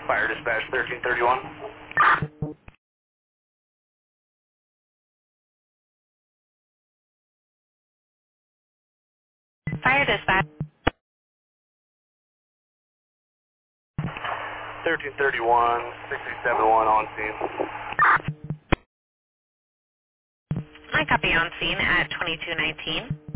Fire dispatch 1331. Fire dispatch. 1331, 6371 on scene. I copy on scene at 2219.